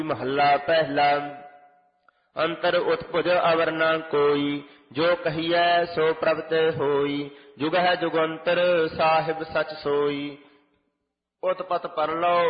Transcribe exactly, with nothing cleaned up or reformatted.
ਮਹੱਲਾ ਪਹਿਲਾ। ਅੰਤਰ ਉਤਪੁਜ ਅਵਰ ਨ ਕੋਈ, ਜੋ ਕਹੀਐ ਸੋ ਪ੍ਰਭ ਤੇ ਹੋਈ। ਜੁਗਹਿ ਜੁਗੰਤਰ ਸਾਹਿਬ ਸਚ ਸੋਈ। ਉਤਪਤ ਪਰਲੋ